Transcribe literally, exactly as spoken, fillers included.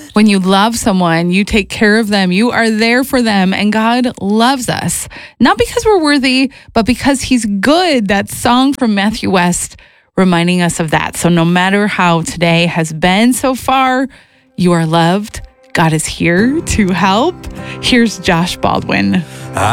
When you love someone, you take care of them, you are there for them, and God loves us. Not because we're worthy, but because he's good. That song from Matthew West reminding us of that. So no matter how today has been so far, you are loved. God is here to help. Here's Josh Baldwin.